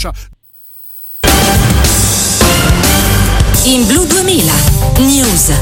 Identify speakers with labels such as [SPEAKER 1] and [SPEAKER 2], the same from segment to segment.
[SPEAKER 1] faccia.
[SPEAKER 2] In Blu 2000 News.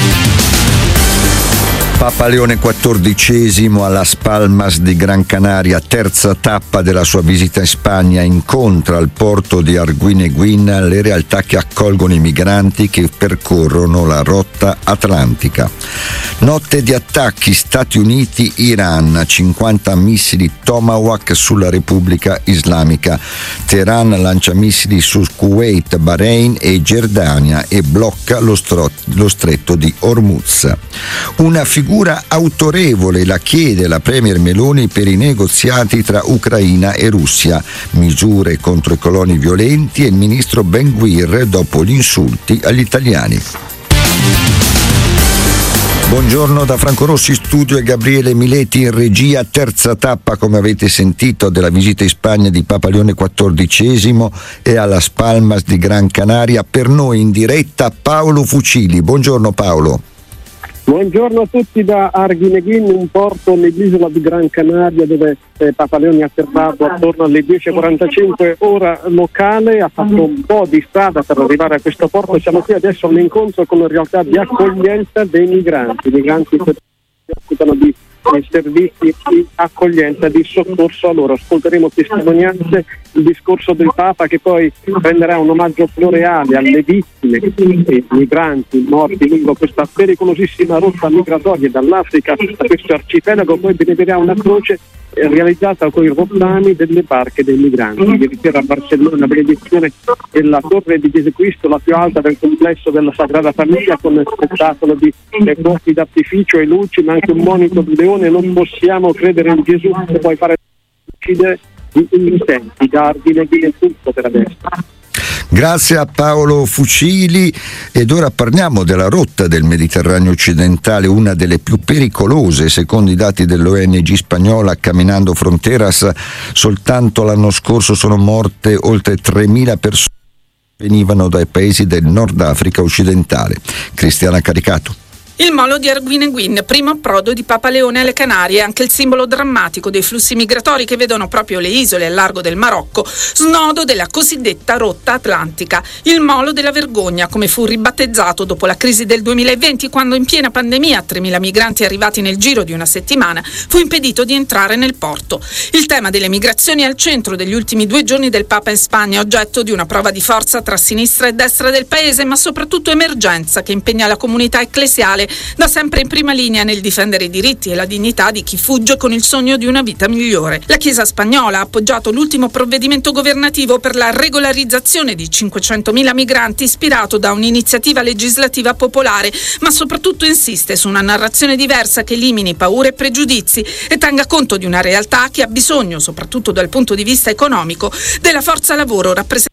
[SPEAKER 3] Papa Leone XIV a Las Palmas di Gran Canaria, terza tappa della sua visita in Spagna, incontra al porto di Arguineguín le realtà che accolgono i migranti che percorrono la rotta atlantica. Notte di attacchi Stati Uniti-Iran, 50 missili Tomahawk sulla Repubblica Islamica. Teheran lancia missili su Kuwait, Bahrain e Giordania e blocca lo stretto di Hormuz. Una figura autorevole la chiede la premier Meloni per i negoziati tra Ucraina e Russia, misure contro i coloni violenti e il ministro Ben-Gvir dopo gli insulti agli italiani. Buongiorno da Franco Rossi studio e Gabriele Mileti in regia. Terza tappa, come avete sentito, della visita in Spagna di Papa Leone XIV e a Las Palmas di Gran Canaria. Per noi in diretta Paolo Fucili. Buongiorno Paolo.
[SPEAKER 4] Buongiorno a tutti da Arguineguín, un porto nell'isola di Gran Canaria dove Papa Leone ha atterrato attorno alle 10:45 ora locale, ha fatto un po' di strada per arrivare a questo porto. Siamo qui adesso all'incontro con una realtà di accoglienza dei migranti che si occupano di servizi di accoglienza, di soccorso a loro. Ascolteremo testimonianze, il discorso del Papa che poi renderà un omaggio floreale alle vittime e migranti morti lungo questa pericolosissima rotta migratoria dall'Africa a questo arcipelago. Poi benedirà una croce realizzata con i rottami delle barche dei migranti. Ieri sera a Barcellona la benedizione della torre di Gesù Cristo, la più alta del complesso della Sagrada Famiglia, con spettacolo di fuochi d'artificio e luci, ma anche un monito di leone. Non possiamo credere in Gesù e poi fare uccidere gli innocenti. Da Arguineguín è tutto per adesso.
[SPEAKER 3] Grazie a Paolo Fucili. Ed ora parliamo della rotta del Mediterraneo occidentale, una delle più pericolose secondo i dati dell'ONG spagnola Caminando Fronteras. Soltanto l'anno scorso sono morte oltre 3.000 persone che venivano dai paesi del Nord Africa occidentale. Cristiana Caricato.
[SPEAKER 5] Il molo di Arguineguín, primo approdo di Papa Leone alle Canarie, anche il simbolo drammatico dei flussi migratori che vedono proprio le isole al largo del Marocco, snodo della cosiddetta rotta atlantica. Il molo della vergogna, come fu ribattezzato dopo la crisi del 2020, quando in piena pandemia a 3.000 migranti arrivati nel giro di una settimana fu impedito di entrare nel porto. Il tema delle migrazioni è al centro degli ultimi 2 giorni del Papa in Spagna, oggetto di una prova di forza tra sinistra e destra del paese, ma soprattutto emergenza che impegna la comunità ecclesiale da sempre in prima linea nel difendere i diritti e la dignità di chi fugge con il sogno di una vita migliore. La Chiesa spagnola ha appoggiato l'ultimo provvedimento governativo per la regolarizzazione di 500.000 migranti ispirato da un'iniziativa legislativa popolare, ma soprattutto insiste su una narrazione diversa che elimini paure e pregiudizi e tenga conto di una realtà che ha bisogno, soprattutto dal punto di vista economico, della forza lavoro rappresentata.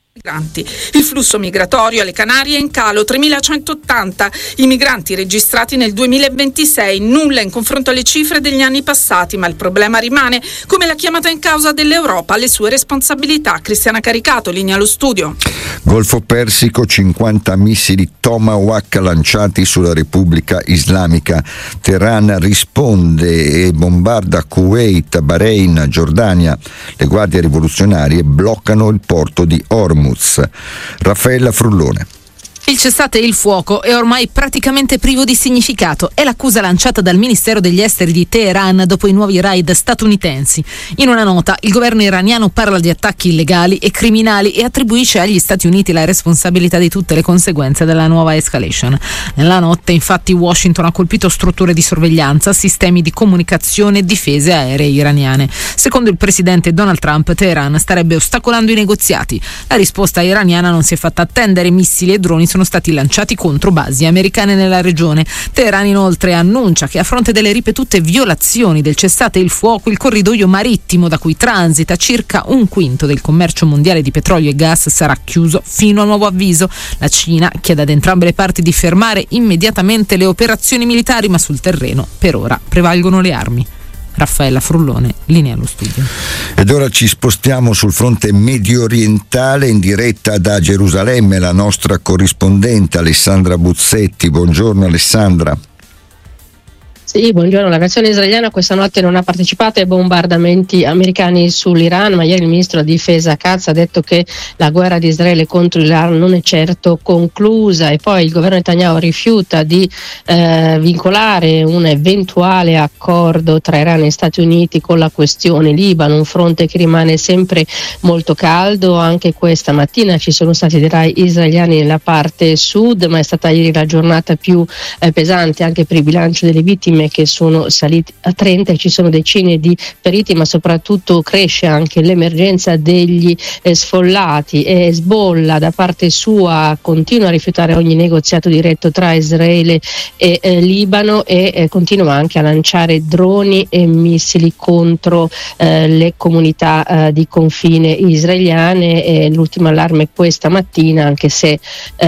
[SPEAKER 5] Il flusso migratorio alle Canarie è in calo, 3.180 i migranti registrati nel 2026, nulla in confronto alle cifre degli anni passati, ma il problema rimane, come la chiamata in causa dell'Europa alle sue responsabilità. Cristiana Caricato, linea allo studio.
[SPEAKER 3] Golfo Persico, 50 missili Tomahawk lanciati sulla Repubblica Islamica. Teheran risponde e bombarda Kuwait, Bahrain, Giordania. Le guardie rivoluzionarie bloccano il porto di Hormuz. Raffaella Frullone.
[SPEAKER 6] Il cessate il fuoco è ormai praticamente privo di significato. È l'accusa lanciata dal Ministero degli Esteri di Teheran dopo i nuovi raid statunitensi. In una nota, il governo iraniano parla di attacchi illegali e criminali e attribuisce agli Stati Uniti la responsabilità di tutte le conseguenze della nuova escalation. Nella notte, infatti, Washington ha colpito strutture di sorveglianza, sistemi di comunicazione e difese aeree iraniane. Secondo il presidente Donald Trump, Teheran starebbe ostacolando i negoziati. La risposta iraniana non si è fatta attendere. Missili e droni sono stati lanciati contro basi americane nella regione. Teheran inoltre annuncia che a fronte delle ripetute violazioni del cessate il fuoco, il corridoio marittimo da cui transita circa 1/5 del commercio mondiale di petrolio e gas sarà chiuso fino a nuovo avviso. La Cina chiede ad entrambe le parti di fermare immediatamente le operazioni militari, ma sul terreno per ora prevalgono le armi. Raffaella Frullone, linea allo studio.
[SPEAKER 3] Ed ora ci spostiamo sul fronte medio orientale, in diretta da Gerusalemme la nostra corrispondente Alessandra Buzzetti. Buongiorno Alessandra.
[SPEAKER 1] Sì, buongiorno. L'aviazione israeliana questa notte non ha partecipato ai bombardamenti americani sull'Iran, ma ieri il ministro della difesa Katz ha detto che la guerra di Israele contro l'Iran non è certo conclusa, e poi il governo Netanyahu rifiuta di vincolare un eventuale accordo tra Iran e Stati Uniti con la questione Libano, un fronte che rimane sempre molto caldo. Anche questa mattina ci sono stati dei raid israeliani nella parte sud, ma è stata ieri la giornata più pesante anche per il bilancio delle vittime, che sono saliti a 30 e ci sono decine di feriti, ma soprattutto cresce anche l'emergenza degli sfollati, e Hezbollah da parte sua continua a rifiutare ogni negoziato diretto tra Israele e Libano, e continua anche a lanciare droni e missili contro le comunità di confine israeliane. E l'ultimo allarme questa mattina, anche se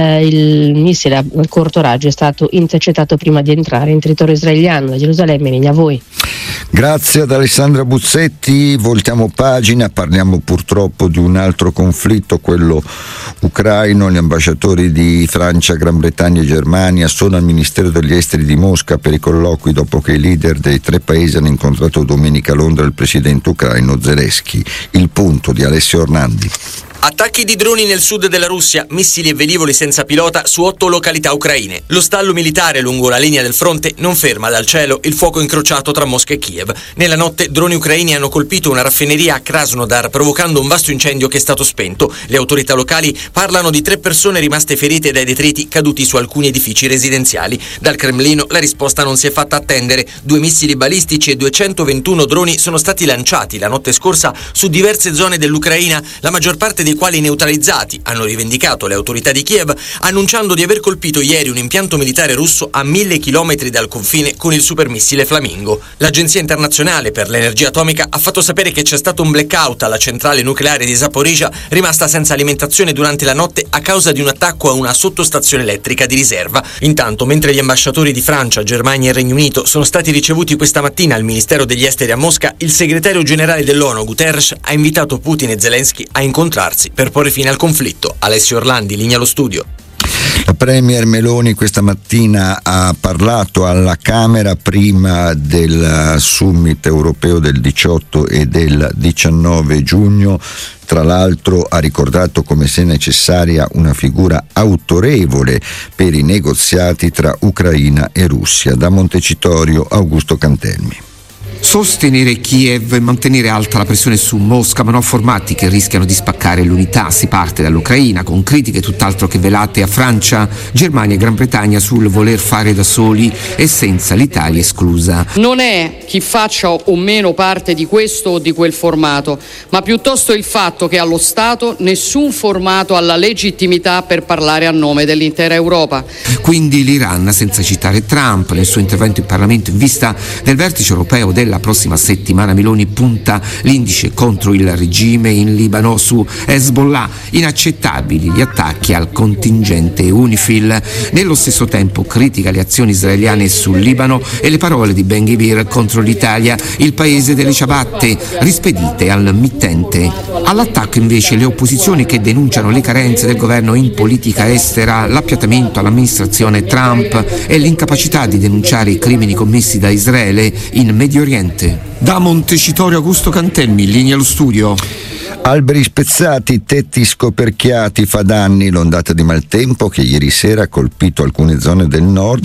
[SPEAKER 1] il missile a corto raggio è stato intercettato prima di entrare in territorio israeliano. Da Gerusalemme, linea a voi.
[SPEAKER 3] Grazie ad Alessandra Buzzetti. Voltiamo pagina, parliamo purtroppo di un altro conflitto, quello ucraino. Gli ambasciatori di Francia, Gran Bretagna e Germania sono al Ministero degli Esteri di Mosca per i colloqui dopo che i leader dei tre paesi hanno incontrato domenica a Londra il presidente ucraino Zelensky. Il punto di Alessio Orlandi.
[SPEAKER 7] Attacchi di droni nel sud della Russia, missili e velivoli senza pilota su 8 località ucraine. Lo stallo militare lungo la linea del fronte non ferma dal cielo il fuoco incrociato tra Mosca e Kiev. Nella notte droni ucraini hanno colpito una raffineria a Krasnodar, provocando un vasto incendio che è stato spento. Le autorità locali parlano di 3 persone rimaste ferite dai detriti caduti su alcuni edifici residenziali. Dal Cremlino la risposta non si è fatta attendere. 2 missili balistici e 221 droni sono stati lanciati la notte scorsa su diverse zone dell'Ucraina, la maggior parte dei quali neutralizzati, hanno rivendicato le autorità di Kiev, annunciando di aver colpito ieri un impianto militare russo a 1000 chilometri dal confine con il supermissile Flamingo. L'Agenzia internazionale per l'energia atomica ha fatto sapere che c'è stato un blackout alla centrale nucleare di Zaporizhzhia, rimasta senza alimentazione durante la notte a causa di un attacco a una sottostazione elettrica di riserva. Intanto, mentre gli ambasciatori di Francia, Germania e Regno Unito sono stati ricevuti questa mattina al Ministero degli Esteri a Mosca, il segretario generale dell'ONU, Guterres, ha invitato Putin e Zelensky a incontrarsi per porre fine al conflitto. Alessio Orlandi, linea allo studio.
[SPEAKER 3] La Premier Meloni questa mattina ha parlato alla Camera prima del summit europeo del 18 e del 19 giugno. Tra l'altro ha ricordato come sia necessaria una figura autorevole per i negoziati tra Ucraina e Russia. Da Montecitorio, Augusto Cantelmi.
[SPEAKER 8] Sostenere Kiev e mantenere alta la pressione su Mosca, ma non formati che rischiano di spaccare l'unità. Si parte dall'Ucraina con critiche tutt'altro che velate a Francia, Germania e Gran Bretagna sul voler fare da soli e senza l'Italia esclusa.
[SPEAKER 9] Non è chi faccia o meno parte di questo o di quel formato, ma piuttosto il fatto che allo Stato nessun formato ha la legittimità per parlare a nome dell'intera Europa.
[SPEAKER 8] Quindi l'Iran, senza citare Trump nel suo intervento in Parlamento in vista del vertice europeo della prossima settimana. Meloni punta l'indice contro il regime in Libano su Hezbollah. Inaccettabili gli attacchi al contingente UNIFIL. Nello stesso tempo critica le azioni israeliane sul Libano e le parole di Ben Gvir contro l'Italia, il paese delle ciabatte, rispedite al mittente. All'attacco invece le opposizioni che denunciano le carenze del governo in politica estera, l'appiattamento all'amministrazione Trump e l'incapacità di denunciare i crimini commessi da Israele in Medio Oriente. Da Montecitorio, Augusto Cantelmi, linea allo studio.
[SPEAKER 3] Alberi spezzati, tetti scoperchiati, fa danni l'ondata di maltempo che ieri sera ha colpito alcune zone del nord